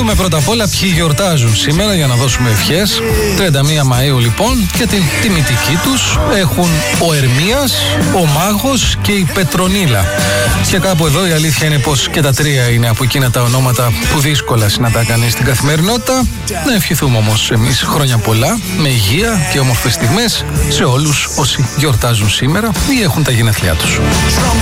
πούμε πρώτα απ' όλα ποιοι γιορτάζουν σήμερα για να δώσουμε ευχές. 31 Μαΐου λοιπόν, και την τιμητική τους έχουν ο Ερμίας, ο Μάγος και η Πετρονίλα. Και κάπου εδώ η αλήθεια είναι πως και τα τρία είναι από εκείνα τα ονόματα που δύσκολα συναντά κανείς στην καθημερινότητα. Να ευχηθούμε όμως εμείς χρόνια πολλά, με υγεία και όμορφες στιγμές σε όλους όσοι γιορτάζουν σήμερα ή έχουν τα γενέθλιά τους.